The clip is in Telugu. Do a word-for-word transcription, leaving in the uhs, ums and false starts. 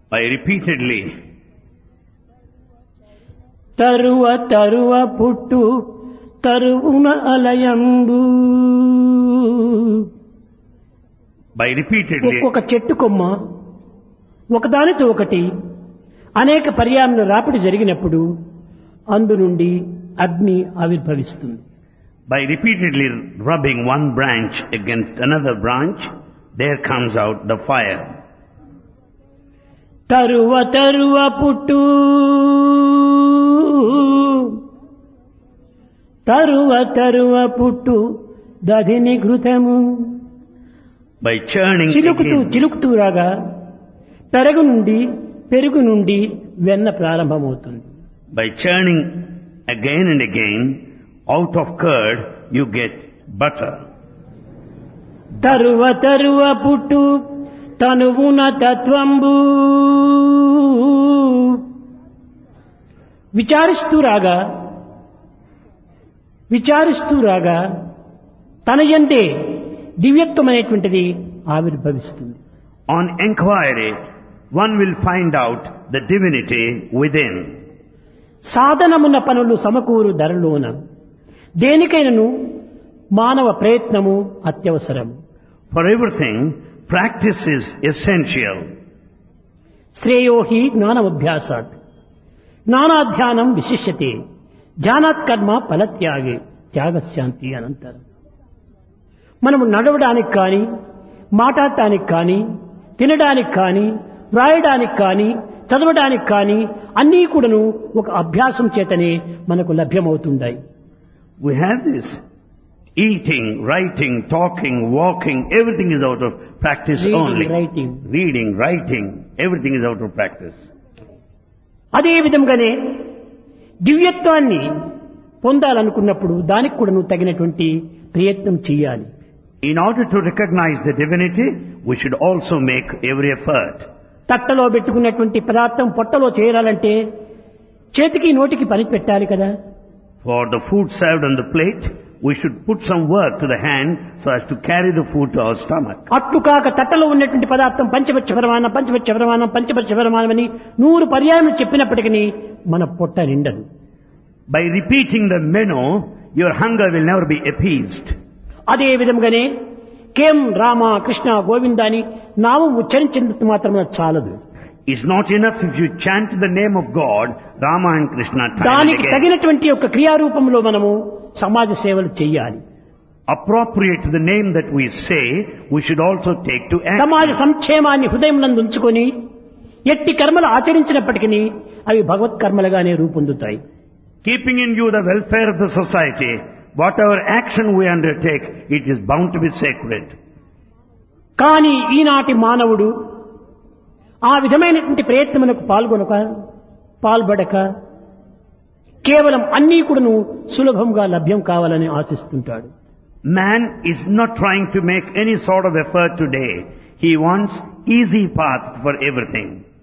by repeatedly. తరువ తరువ పుట్టు తరువున అలయంబు. By repeatedly. ఒక్కొక్క చెట్టు కొమ్మ ఒకదానితో ఒకటి అనేక పర్యాయముల రాపిడి జరిగినప్పుడు అందు నుండి అగ్ని ఆవిర్భవిస్తుంది. By repeatedly rubbing one branch against another branch, there comes out the fire. తరువ తరువ పుట్టు తరువ తరువ పుట్టు దధిని ఘృతము. By churning చిలుకుతూ again, చిలుకుతూ రాగా పెరుగు నుండి పెరుగు నుండి వెన్న ప్రారంభమవుతుంది. by churning again and again, out of curd you get butter. తరువ తరువ పుట్టు తనువున తత్వంబు. విచారిస్తూ రాగా విచారిస్తూ రాగా తన యందే దివ్యత్వమైనటువంటిది ఆవిర్భవిస్తుంది. On inquiry, one will find out the divinity within. సాధనమున్న పనులు సమకూరు ధరలోన దేనికైనను మానవ ప్రయత్నము అత్యవసరం. For everything, practice is essential. శ్రేయో హి జ్ఞానమభ్యాసాత్ జ్ఞానాధ్యానం విశిష్యతే ధ్యానాత్ కర్మ ఫలత్యాగే త్యాగశాంతి అనంతరం. మనము నడవడానికి కానీ మాట్లాడటానికి కానీ తినడానికి కానీ వ్రాయడానికి కానీ చదవడానికి కానీ అన్నీ కూడాను ఒక అభ్యాసం చేతనే మనకు లభ్యమవుతుంటాయి. We have this. Eating, writing, talking, walking, everything is out of practice Reading, only. writing. Reading, writing, everything is out of practice. అదే విధంగానే దివ్యత్వాన్ని పొందాలనుకున్నప్పుడు దానికి కూడా నువ్వు తగినటువంటి ప్రయత్నం చేయాలి. In order to recognize the divinity, we should also make every effort. తట్టలో పెట్టుకున్నటువంటి పదార్థం పొట్టలో చేరాలంటే చేతికి నోటికి పని పెట్టాలి కదా. For the food served on the plate, we should put some work to the hand so as to carry the food to our stomach. అట్లు కాక తట్టలో ఉన్నటువంటి పదార్థం పంచపక్ష ప్రమాణం పంచపక్ష ప్రమాణం పంచపక్ష ప్రమాణం అని నూరు పర్యాయం చెప్పినప్పటికీ మన పొట్ట నిండదు. By repeating the menu, your hunger will never be appeased. అదే విధంగానే కేం రామ కృష్ణ గోవింద అని నామం ఉచ్చరించినంత మాత్రమే చాలదు. It's not enough if you chant the name of God, Rama and Krishna time and దానికి again. తగినటువంటి ఒక క్రియారూపంలో మనము సమాజ సేవలు చేయాలి. Appropriate to the name that we say, we should also take to action. సమాజ సంక్షేమాన్ని హృదయం నందు ఉంచుకొని ఎట్టి కర్మలు ఆచరించినప్పటికీ అవి భగవత్ కర్మలుగానే రూపొందుతాయి. Keeping in view the welfare of the society, whatever action we undertake, it is bound to be sacred. కానీ ఈనాటి మానవుడు ఆ విధమైనటువంటి ప్రయత్నములకు పాల్గొనక పాల్పడక కేవలం అన్నీ కూడాను సులభంగా లభ్యం కావాలని ఆశిస్తుంటాడు. Man is not trying to make any sort of effort today. He wants easy path for everything.